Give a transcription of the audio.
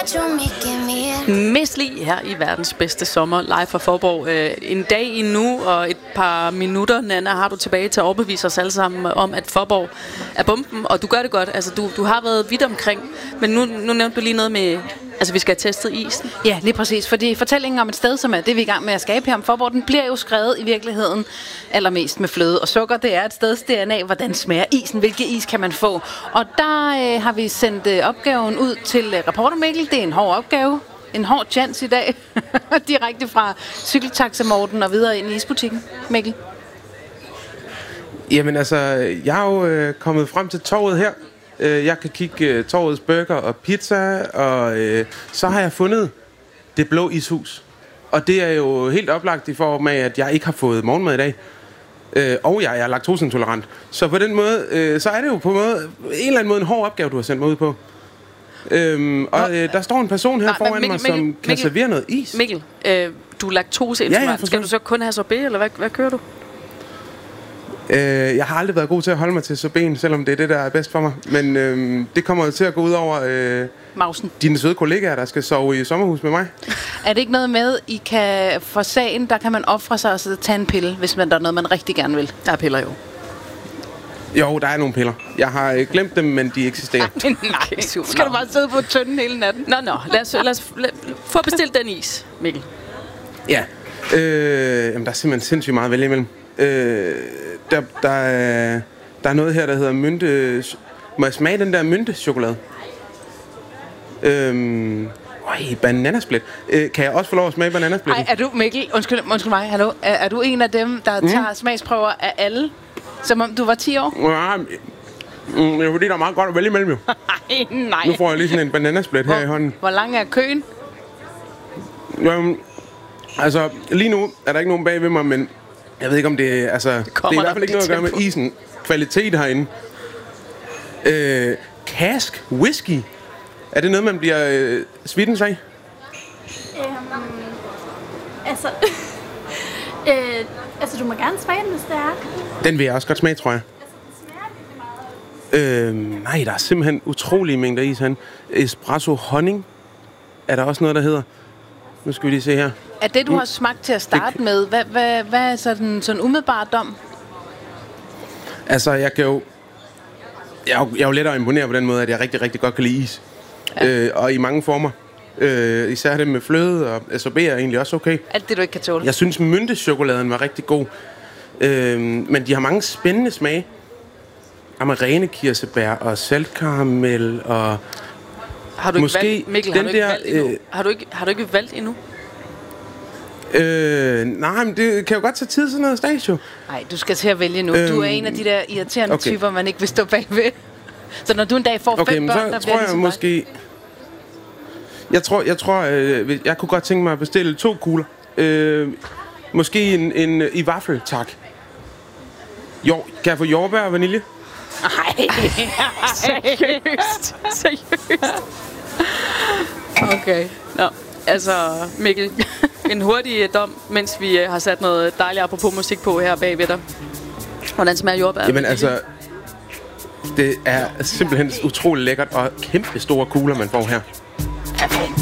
Miss Li her i verdens bedste sommer live fra Faaborg. En dag endnu og et par minutter, Nanna, har du tilbage til at overbevise os alle sammen om, at Faaborg er bomben, og du gør det godt. Altså, du har været vidt omkring, men nu nævnte du lige noget med, altså vi skal have testet isen. Ja, lige præcis, fordi fortællingen om et sted, som er det, vi er i gang med at skabe her om Faaborg, den bliver jo skrevet i virkeligheden allermest med fløde og sukker. Det er et steds DNA, hvordan smager isen, hvilke is kan man få. Og der har vi sendt opgaven ud til reporter Mikkel. Det er en hård opgave. En hård chance i dag. Direkte fra cykeltaxa Morten og videre ind i isbutikken. Mikkel? Jamen altså, jeg er jo kommet frem til torvet her. Jeg kan kigge torvets burger og pizza, og så har jeg fundet Det Blå Ishus. Og det er jo helt oplagt i form af, at jeg ikke har fået morgenmad i dag. Og jeg er laktoseintolerant. Så på den måde, så er det jo på en eller anden måde en hård opgave, du har sendt mig ud på. Der står en person her foran mig, som kan servere noget is. Mikkel, du er laktoseintolerant. Skal du så kun have sorbet, eller hvad kører du? Jeg har aldrig været god til at holde mig til sorbeten, selvom det er det, der er bedst for mig. Men det kommer til at gå ud over dine søde kollegaer, der skal sove i sommerhus med mig. Er det ikke noget med, I kan for sagen, der kan man ofre sig og så tage en pille, hvis der er noget, man rigtig gerne vil? Der er piller jo. Jo, der er nogle piller. Jeg har glemt dem, men de eksisterer. Nej, skal du bare sidde på tønden hele natten? Nå. Lad os få bestilt den is, Mikkel. Ja. Jamen, der er simpelthen sindssygt meget at vælge imellem. Der er noget her, der hedder mynte. Må jeg smage den der myntechokolade? Bananasplit. Kan jeg også få lov at smage bananasplit? Nej, er du, Mikkel, undskyld mig, hallo. Er du en af dem, der tager smagsprøver af alle? Som om du var 10 år? Ja, det er fordi, der er meget godt at vælge imellem jo. Nej. Nu får jeg lige sådan en bananasplit her i hånden. Hvor lang er køen? Altså, lige nu er der ikke nogen bag ved mig, men jeg ved ikke om det er, altså, det er i hvert fald ikke noget at gøre med isen. Kvalitet herinde. Cask whisky. Er det noget, man bliver svitten af? Altså, du må gerne smage den, hvis det er. Den vil jeg også godt smage, tror jeg. Nej, der er simpelthen utrolige mængder is herinde. Espresso honning er der også noget, der hedder. Nu skal vi lige se her. Er det, du har smagt til at starte med, hvad er sådan umiddelbart dom? Altså, jeg er jo lettere at imponere på den måde, at jeg rigtig, rigtig godt kan lide is. Ja. Og i mange former. Især det med fløde og sorbet er egentlig også okay. Alt det, du ikke kan tåle. Jeg synes, myntechokoladen var rigtig god. Men de har mange spændende smage. Amarene kirsebær og saltkaramel og... Har du ikke valgt, Mikkel, har du ikke valgt endnu? Nej, men det kan jo godt tage tid, sådan noget stage. Nej, du skal til at vælge nu. Du er en af de der irriterende typer, man ikke vil stå bagved. Så når du en dag får 5 børn, der bliver det som måske... Jeg tror, jeg kunne godt tænke mig at bestille 2 kugler. Måske en i vaffel, tak. Jo, kan jeg få jordbær og vanilje? Nej, seriøst. Okay. Nå, altså Mikkel, en hurtig dom, mens vi har sat noget dejligt apropos musik på her bagved dig. Hvordan smager jordbær? Jamen altså, det er simpelthen utrolig lækkert og kæmpe store kugler, man får her. Perfekt.